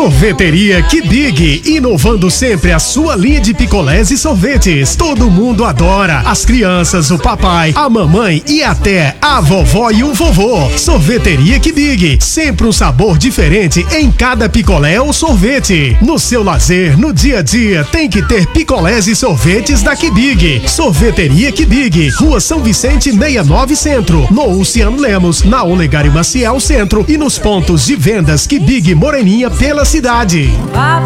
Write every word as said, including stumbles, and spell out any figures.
Sorveteria Que Big, inovando sempre a sua linha de picolés e sorvetes. Todo mundo adora. As crianças, o papai, a mamãe e até a vovó e o vovô. Sorveteria Que Big, sempre um sabor diferente em cada picolé ou sorvete. No seu lazer, no dia a dia, tem que ter picolés e sorvetes da Que Big. Sorveteria Que Big, Rua São Vicente sessenta e nove Centro, no Luciano Lemos, na Olegário Maciel Centro e nos pontos de vendas Que Big Moreninha pela cidade.